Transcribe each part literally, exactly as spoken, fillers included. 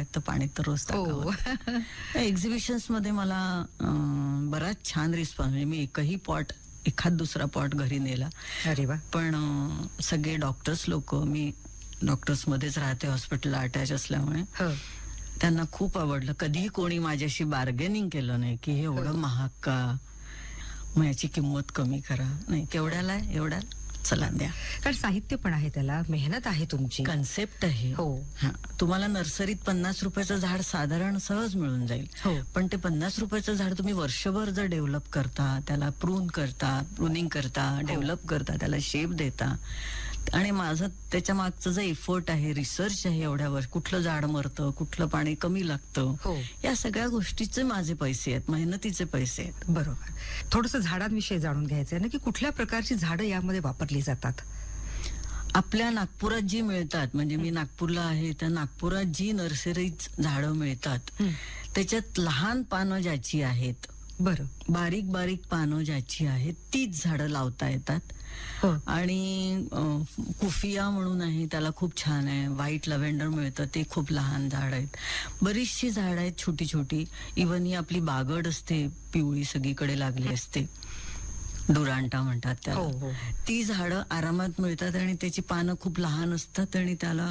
वाटतं पाणी तर रोज टाकावं. एक्झिबिशन्स मध्ये मला अं, बराच छान रिस्पॉन्स, म्हणजे मी एकही पॉट, एखाद दुसरा पॉट घरी नेला. अरे वा. पण अं, सगळे डॉक्टर्स लोक, मी डॉक्टर्स मध्येच राहते, हॉस्पिटल अटॅच असल्यामुळे, त्यांना खूप आवडलं. कधीही कोणी माझ्याशी बार्गेनिंग केलं नाही की हे एवढं महाग का, मग याची किंमत कमी करा. नाही, केवढ्याला आहे, एवढ्या चला द्या. कारण साहित्य पण आहे, त्याला मेहनत आहे, तुमची कन्सेप्ट आहे. हो. हा, तुम्हाला नर्सरीत पन्नास रुपयाचं झाड साधारण सहज मिळून जाईल. हो. पण ते पन्नास रुपयाचं झाड तुम्ही वर्षभर जर डेव्हलप करता, त्याला प्रून करता, प्रूनिंग करता, डेव्हलप करता, त्याला शेप देता, आणि माझं त्याच्या मागचं जे एफर्ट आहे, रिसर्च आहे, एवढ्या वर्ष कुठलं झाड मरतं, कुठलं पाणी कमी लागतं, हो, या सगळ्या गोष्टीचे माझे पैसे आहेत, मेहनतीचे पैसे आहेत. बरोबर. थोडंसं झाडांविषयी जाणून घ्यायचं आहे ना, की कुठल्या प्रकारची झाडं यामध्ये वापरली जातात? आपल्या नागपुरात जी मिळतात, म्हणजे मी नागपूरला आहे, तर नागपुरात जी नर्सरीत झाडं मिळतात त्याच्यात लहान पानं ज्याची आहेत, बरं, बारीक बारीक पानं ज्याची आहेत, तीच झाडं लावता येतात. आणि कुफिया म्हणून आहे, त्याला खूप छान आहे. व्हाईट लव्हेंडर मिळतं, ते खूप लहान झाड आहेत. बरीचशी झाड आहेत छोटी छोटी. इव्हन ही आपली बागड असते, पिवळी सगळीकडे लागली असते, डुरांटा म्हणतात त्याला, ती झाडं आरामात मिळतात आणि त्याची पानं खूप लहान असतात आणि त्याला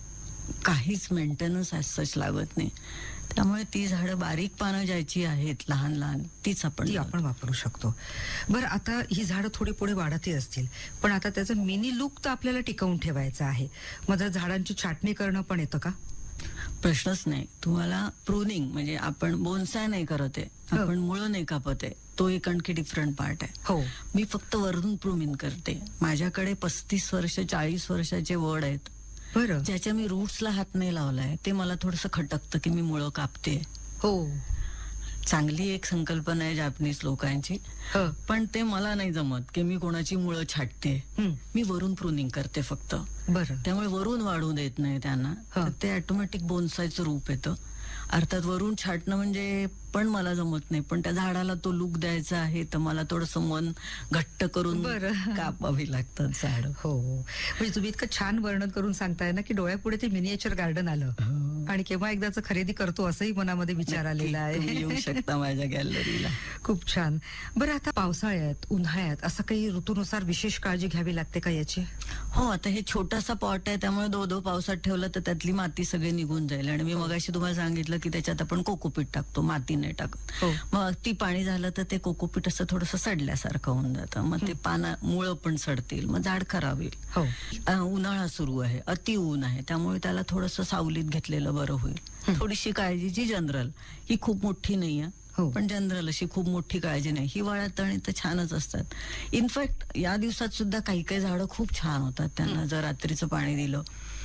काहीच मेंटेनन्स सच लागत नाही. त्यामुळे ती झाडं, बारीक पानं ज्याची आहेत लहान लहान, तीच आपण ती आपण वापरू शकतो. बरं, आता ही झाडं थोडी पुढे वाढतही असतील, पण आता त्याचं मिनी लुक तर आपल्याला टिकवून ठेवायचं आहे. मग झाडांची छाटणी करणं पण येतं का? प्रश्नच नाही. तुम्हाला प्रूनिंग म्हणजे आपण बोनसाय नाही करत आहे, आपण मुळं नाही कापत आहे, तो एक आणखी डिफरंट पार्ट आहे. हो, मी फक्त वरून प्रूनिंग करते. माझ्याकडे पस्तीस वर्ष चाळीस वर्षाचे वड आहेत, बरं, ज्याच्या मी रूट्सला हात नाही लावलाय. ते मला थोडंसं खटकतं की मी मुळं कापते. हो, चांगली एक संकल्पना आहे जापनीज लोकांची, पण ते मला नाही जमत की मी कोणाची मुळं छाटते. मी वरून प्रूनिंग करते फक्त. बरं, त्यामुळे वरून वाढू देत नाही त्यांना, तर ते ऑटोमॅटिक बोनसायचं रूप येतं. अर्थात वरून छाटणं म्हणजे पण मला जमत नाही, पण त्या झाडाला तो लुक द्यायचा आहे, तर मला थोडंसं मन घट्ट करून कापावी लागतात झाड. हो, म्हणजे तुम्ही इतकं छान वर्णन करून सांगताय ना, की डोळ्यापुढे ते मिनिएचर गार्डन आलं आणि केव्हा एकदाच खरेदी करतो असंही मनामध्ये विचार आलेला आहे. येऊ शकता माझ्या गॅलरीला. खूप छान. बरं, आता पावसाळ्यात, उन्हाळ्यात असं काही ऋतूनुसार विशेष काळजी घ्यावी लागते का याची? हो, आता हे छोटासा पॉट आहे, त्यामुळे दो दो पावसात ठेवलं तर त्यातली माती सगळी निघून जाईल. आणि मी मगाशी तुम्हाला सांगितलं की त्याच्यात आपण कोकोपीट टाकतो, माती नाही टाकत. मग ती पाणी झालं तर ते कोकोपीट असं थोडंसं सडल्यासारखं होऊन जातं. मग ते पाना मुळं पण सडतील, मग झाड खराब होईल. उन्हाळा सुरू आहे, अति ऊन आहे, त्यामुळे त्याला थोडंसं सावलीत घेतलेलं बरं होईल. थोडीशी काळजी, जी जनरल, ही खूप मोठी नाहीये, पण जनरल अशी खूप मोठी काळजी नाही. हिवाळ्यात आणि तर छानच असतात. इनफॅक्ट या दिवसात सुद्धा काही काही झाडं खूप छान होतात. त्यांना जर रात्रीचं पाणी दिलं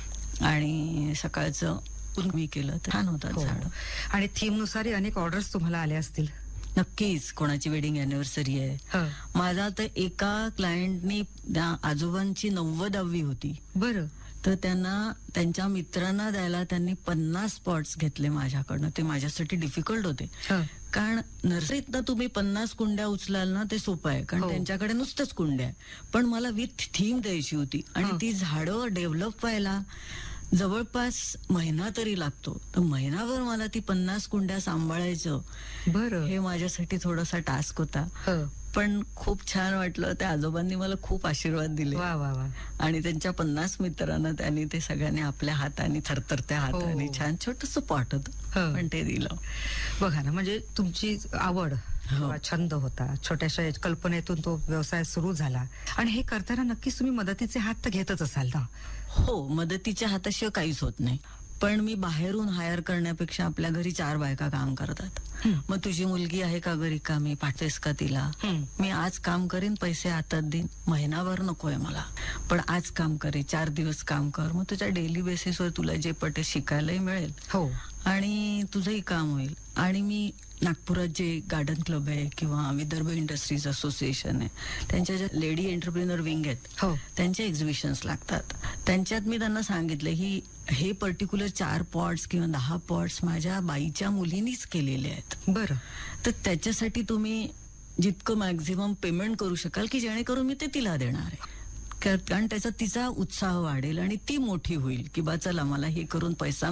आणि सकाळचं मी केलं तर छान होतात झाडं. आणि थीम नुसार अनेक ऑर्डर्स तुम्हाला आल्या असतील? नक्कीच. कोणाची वेडिंग अॅनिव्हर्सरी आहे. माझा तर एका क्लायंटनी, त्या आजोबांची नव्वदावी होती. बरं. तर त्यांना त्यांच्या मित्रांना द्यायला त्यांनी पन्नास स्पॉट्स घेतले माझ्याकडनं. ते माझ्यासाठी डिफिकल्ट होते, कारण नर्सरीतनं तुम्ही पन्नास कुंड्या उचलाल ना, ते सोपं आहे, कारण त्यांच्याकडे नुसतंच कुंड्या आहे. पण मला विथ थीम द्यायची होती आणि ती झाडं डेव्हलप व्हायला जवळपास महिना तरी लागतो. तर महिनाभर मला ती पन्नास कुंड्या सांभाळायचं, बरं, हे माझ्यासाठी थोडासा टास्क होता. पण खूप छान वाटलं. त्या आजोबांनी मला खूप आशीर्वाद दिले. वा वा वा. आणि त्यांच्या पन्नास मित्रांना त्यांनी ते सगळ्यांनी आपल्या हाताने, थरथरत्या हाताने, छान छोटस पॉट होतं, पण ते दिलं. बघा ना, म्हणजे तुमची आवड, छंद होता, छोट्याशा कल्पनेतून तो व्यवसाय सुरू झाला. आणि हे करताना नक्कीच तुम्ही मदतीचे हात तर घेतच असाल ना? हो, मदतीच्या हाताशिवाय काहीच होत नाही. पण मी बाहेरून हायर करण्यापेक्षा आपल्या घरी चार बायका काम करतात. मग तुझी मुलगी आहे का घरी, का मी पाठतेस का तिला? मी आज काम करीन, पैसे हातात देईन, महिनाभर नकोय मला, पण आज काम करे, चार दिवस काम कर, मग तुझ्या डेली बेसिसवर तुला जे पटे शिकायलाही मिळेल. हो, आणि तुझंही काम होईल. आणि मी नागपुरात जे गार्डन क्लब आहे किंवा विदर्भ इंडस्ट्रीज असोसिएशन आहे, त्यांच्या ज्या लेडी एंटरप्रिनर विंग आहेत, त्यांचे एक्झिबिशन्स लागतात. त्यांच्यात मी त्यांना सांगितलं ही हे पर्टिक्युलर चार पॉट्स किंवा दहा पॉट्स माझ्या बाईच्या मुलीनीच केलेले आहेत. बरं. तर त्याच्यासाठी तुम्ही जितकं मॅक्झिमम पेमेंट करू शकाल की जेणेकरून मी ते तिला देणार आहे, कारण त्याचा तिचा उत्साह वाढेल आणि ती मोठी होईल की बा चला मला हे करून पैसा